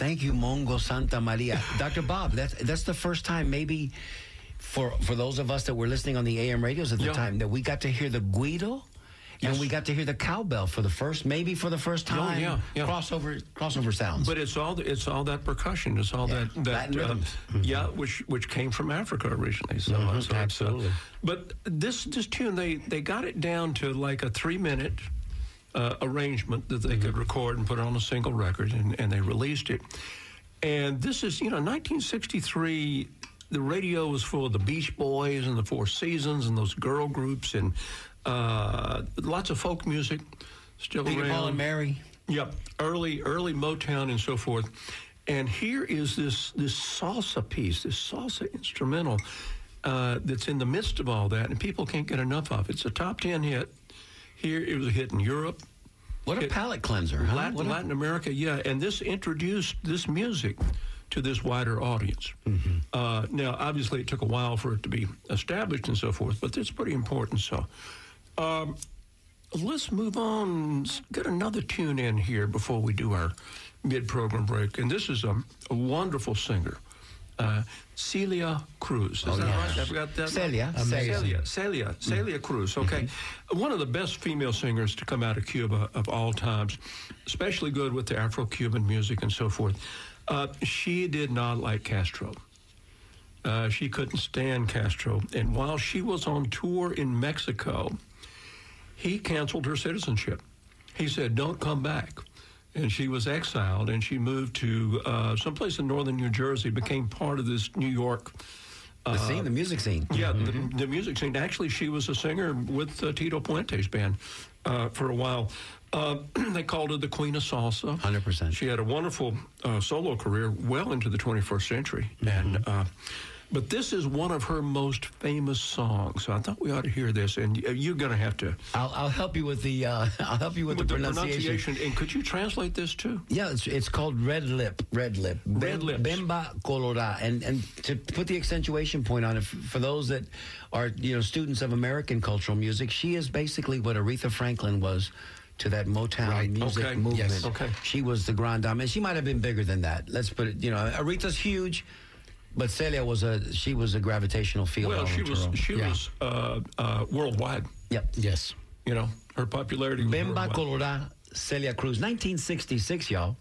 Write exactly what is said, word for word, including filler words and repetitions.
thank you, Mongo Santa Maria. Doctor Bob, that's that's the first time maybe for for those of us that were listening on the A M radios at the Yeah. time that we got to hear the guido. Yes. And we got to hear the cowbell for the first, maybe for the first time. Oh, yeah, yeah. Crossover, crossover sounds. But it's all it's all that percussion. It's all Yeah, that that Latin rhythms. uh, yeah, which which came from Africa originally. So, Mhm, so it's, uh, absolutely. but this this tune they they got it down to like a three minute uh, arrangement that they could record and put it on a single record, and, and they released it. And this is you know nineteen sixty-three. The radio was full of the Beach Boys and the Four Seasons and those girl groups and uh, lots of folk music still Peter, around. Paul, and Mary. Yep, early early Motown and so forth. And here is this this salsa piece, this salsa instrumental uh, that's in the midst of all that, and people can't get enough of it. It's a top ten hit. Here it was a hit in Europe. What a Hit palate cleanser, huh? Latin, What a- Latin America, yeah. And this introduced this music to this wider audience. Mm-hmm. Uh, now, obviously, it took a while for it to be established and so forth, but it's pretty important. So, um, let's move on. Let's get another tune in here before we do our mid-program break. And this is a, a wonderful singer, uh, Celia Cruz. Is Oh, that yes. right? I forgot that. Celia. Celia. Amazing. Celia. Celia Cruz. Okay. One of the best female singers to come out of Cuba of all times, especially good with the Afro-Cuban music and so forth. Uh, she did not like Castro. Uh, she couldn't stand Castro. And while she was on tour in Mexico, he canceled her citizenship. He said, don't come back. And she was exiled, and she moved to uh, someplace in northern New Jersey, became part of this New York. The scene, the music scene. Yeah, the, the music scene. Actually, she was a singer with uh, Tito Puente's band uh, for a while. Uh, they called her the Queen of Salsa. one hundred percent. She had a wonderful uh, solo career well into the twenty-first century. And uh, but this is one of her most famous songs. So I thought we ought to hear this. And y- you're going to have to... I'll, I'll help you with the uh, I'll help you with, with the, the pronunciation. pronunciation. And could you translate this too? Yeah, it's, it's called Red Lip. Red Lip. Red Lips. Bemba Colorada. And and to put the accentuation point on it, f- for those that are you know students of American cultural music, she is basically what Aretha Franklin was to that Motown Right. music Okay. movement. Yes. Okay. She was the grand dame, and she might have been bigger than that. Let's put it. You know, Aretha's huge, but Celia was a she was a gravitational field. Well, all she onto was her own. she Yeah. was uh, uh, worldwide. Yep. Yes. You know, her popularity was Bemba worldwide. Colorada, Celia Cruz, nineteen sixty-six, y'all.